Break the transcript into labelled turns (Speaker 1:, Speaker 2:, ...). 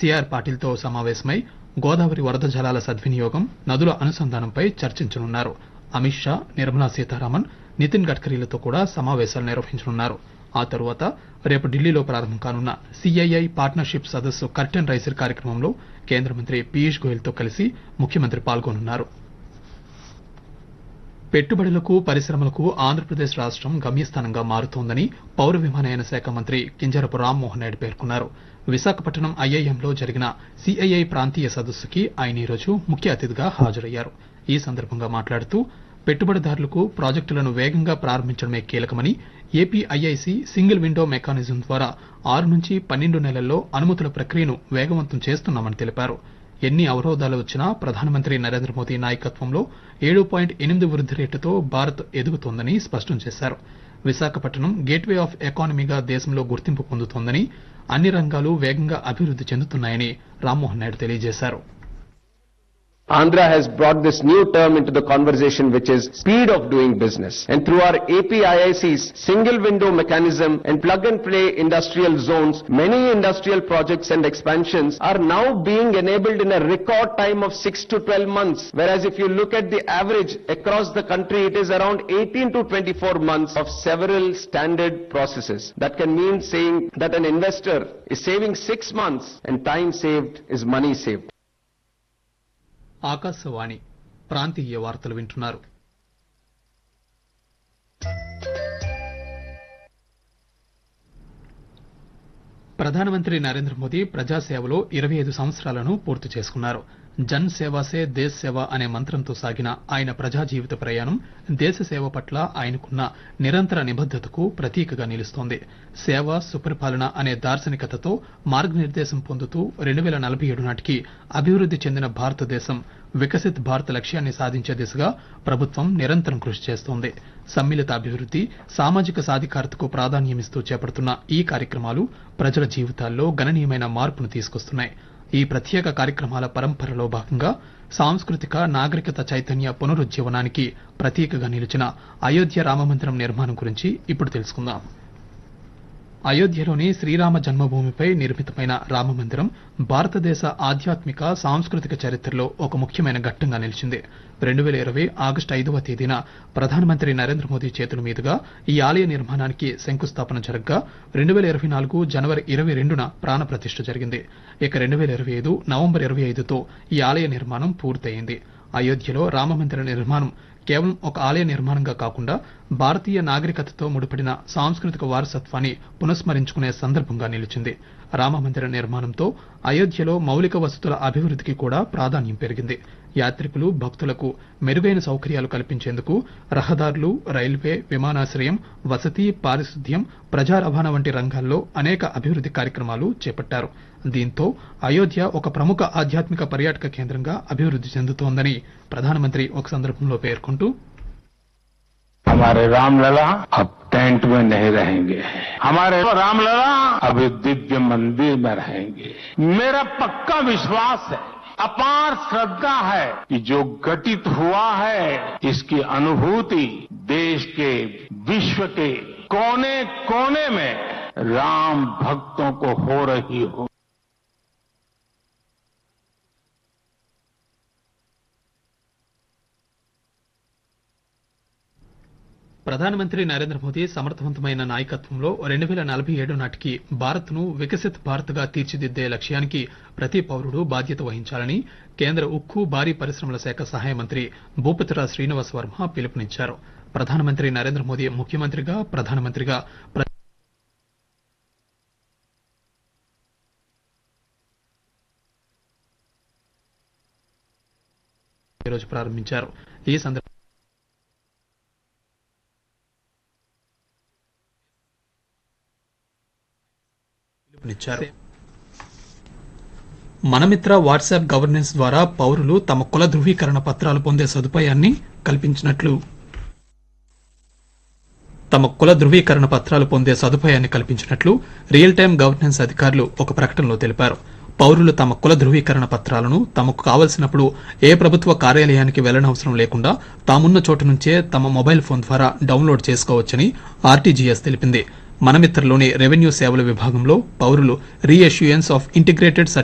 Speaker 1: CR పాటిల్తో సమావేశమై గోదావరి వరద జలాల సద్వినియోగం, నదుల అనుసంధానంపై చర్చించనున్నారు. అమిత్ షా, నిర్మలా సీతారామన్, నితిన్ గడ్కరీలతో కూడా సమావేశాలు నిర్వహించనున్నారు. ఆ తరువాత రేపు ఢిల్లీలో ప్రారంభం కానున్న సిఐఐ పార్ట్నర్షిప్ సదస్సు కర్టెన్ రైజర్ కార్యక్రమంలో కేంద్ర మంత్రి పీయూష్ గోయల్తో కలిసి ముఖ్యమంత్రి పాల్గొనున్నారు. పెట్టుబడులకు, పరిశ్రమలకు ఆంధ్రప్రదేశ్ రాష్టం గమ్యస్థానంగా మారుతోందని పౌర విమానయాన శాఖ మంత్రి కింజరపు రామ్మోహన్ నాయుడు పేర్కొన్నారు. విశాఖపట్నం ఐఐఎంలో జరిగిన సిఐఐ ప్రాంతీయ సదస్సుకి ఆయన ఈరోజు ముఖ్య అతిథిగా హాజరయ్యారు. ఈ సందర్భంగా మాట్లాడుతూ పెట్టుబడిదారులకు ప్రాజెక్టులను వేగంగా ప్రారంభించడమే కీలకమని, ఏపీఐఐసి సింగిల్ విండో మెకానిజం ద్వారా 6 నుంచి 12 నెలల్లో అనుమతుల ప్రక్రియను వేగవంతం చేస్తున్నామని తెలిపారు. ఎన్ని అవరోధాలు వచ్చినా ప్రధానమంత్రి నరేంద్ర మోదీ నాయకత్వంలో 7.8 వృద్ధి రేటుతో భారత్ ఎదుగుతోందని స్పష్టం చేశారు. విశాఖపట్నం గేట్వే ఆఫ్ ఎకానమీగా దేశంలో గుర్తింపు పొందుతోందని, అన్ని రంగాలు వేగంగా అభివృద్ది చెందుతున్నాయని రామ్మోహన్ నాయుడు తెలియజేశారు.
Speaker 2: Andhra has brought this new term into the conversation, which is speed of doing business. And through our APIIC's single window mechanism and plug and play industrial zones, many industrial projects and expansions are now being enabled in a record time of 6 to 12 months. Whereas if you look at the average across the country, it is around 18 to 24 months of several standard processes. That can mean saying that an investor is saving 6 months and time saved is money saved.
Speaker 1: Akashvani ప్రాంతీయ వార్తలు వింటున్నారు. ప్రధానమంత్రి నరేంద్ర మోదీ ప్రజాసేవలో 25 సంవత్సరాలను పూర్తి చేసుకున్నారు. జన్ సేవా సే దేశ్ సేవ అనే మంత్రంతో సాగిన ఆయన ప్రజా జీవిత ప్రయాణం దేశ సేవ పట్ల ఆయనకున్న నిరంతర నిబద్దతకు ప్రతీకగా నిలుస్తోంది. సేవ, సుపరిపాలన అనే దార్శనికతతో మార్గనిర్దేశం పొందుతూ 2047 నాటికి అభివృద్ది చెందిన భారతదేశం, వికసిత్ భారత్ లక్ష్యాన్ని సాధించే దిశగా ప్రభుత్వం నిరంతరం కృషి చేస్తోంది. సమ్మిళిత అభివృద్ది, సామాజిక సాధికారతకు ప్రాధాన్యమిస్తూ చేపడుతున్న ఈ కార్యక్రమాలు ప్రజల జీవితాల్లో గణనీయమైన మార్పును తీసుకొస్తున్నాయి. ఈ ప్రత్యేక కార్యక్రమాల పరంపరలో భాగంగా సాంస్కృతిక, నాగరికత చైతన్య పునరుజ్జీవనానికి ప్రతీకగా నిలిచిన అయోధ్య రామమందిరం నిర్మాణం గురించి ఇప్పుడు తెలుసుకుందాం. అయోధ్యలోని శ్రీరామ జన్మభూమిపై నిర్మితమైన రామమందిరం భారతదేశ ఆధ్యాత్మిక, సాంస్కృతిక చరిత్రలో ఒక ముఖ్యమైన ఘట్టంగా నిలిచింది. 2020 ఆగస్టు 5వ తేదీన ప్రధానమంత్రి నరేంద్ర మోదీ చేతుల మీదుగా ఈ ఆలయ నిర్మాణానికి శంకుస్థాపన జరగ్గా 2024 జనవరి 22న ప్రాణప్రతిష్ఠ జరిగింది. ఇక 2025 నవంబర్ 25తో ఈ ఆలయ నిర్మాణం పూర్తయింది. అయోధ్యలో రామమందిర నిర్మాణం కేవలం ఒక ఆలయ నిర్మాణంగా కాకుండా భారతీయ నాగరికతతో ముడిపడిన సాంస్కృతిక వారసత్వాన్ని పునఃస్మరించుకునే సందర్భంగా నిలిచింది. రామమందిర నిర్మాణంతో అయోధ్యలో మౌలిక వసతుల అభివృద్దికి కూడా ప్రాధాన్యం పెరిగింది. యాత్రికులు, భక్తులకు మెరుగైన సౌకర్యాలు కల్పించేందుకు రహదారులు, రైల్వే, విమానాశ్రయం, వసతి, పారిశుద్ధ్యం, ప్రజా రవాణా వంటి రంగాల్లో అనేక అభివృద్ది కార్యక్రమాలు చేపట్టారు. దీంతో అయోధ్య ఒక ప్రముఖ ఆధ్యాత్మిక పర్యాటక కేంద్రంగా అభివృద్ది చెందుతోందని ప్రధానమంత్రి ఒక సందర్భంలో పేర్కొంటూ,
Speaker 3: हमारे रामलला अब टेंट में नहीं रहेंगे, हमारे रामलला अब दिव्य मंदिर में रहेंगे. मेरा पक्का विश्वास है, अपार श्रद्धा है कि जो घटित हुआ है इसकी अनुभूति देश के, विश्व के कोने कोने में राम भक्तों को हो रही हो.
Speaker 1: ప్రధానమంత్రి నరేంద్ర మోదీ సమర్థవంతమైన నాయకత్వంలో 2047 నాటికి భారత్ను వికసిత్ భారత్గా తీర్చిదిద్దే లక్ష్యానికి ప్రతి పౌరుడు బాధ్యత వహించాలని కేంద్ర ఉక్కు, భారీ పరిశ్రమల శాఖ సహాయ మంత్రి భూపతిరాజ్ శ్రీనివాస్ వర్మ పిలుపునిచ్చారు. ప్రధానమంత్రి నరేంద్ర మోదీ ముఖ్యమంత్రిగా, ప్రధానమంత్రిగా ఈరోజు ప్రారంభించారు. ఈ సందర్భంగా మనమిత్ర వాట్సాప్ గవర్నెన్స్ ద్వారా పౌరులు తమ కుల ధృవీకరణ పత్రాలు పొందే సదుపాయాన్ని కల్పించినట్లు రియల్ టైం గవర్నెన్స్ అధికారులు ఒక ప్రకటనలో తెలిపారు. పౌరులు తమ కుల ధృవీకరణ పత్రాలను తమకు కావలసినప్పుడు ఏ ప్రభుత్వ కార్యాలయానికి వెళ్లనవసరం లేకుండా తామున్న చోటు నుంచే తమ మొబైల్ ఫోన్ ద్వారా డౌన్లోడ్ చేసుకోవచ్చని ఆర్టీజీఎస్ తెలిపింది. మనమిత్రలోని రెవెన్యూ సేవల విభాగంలో పౌరులు రీఇష్యూయన్స్ ఆఫ్ ఇంటిగ్రేటెడ్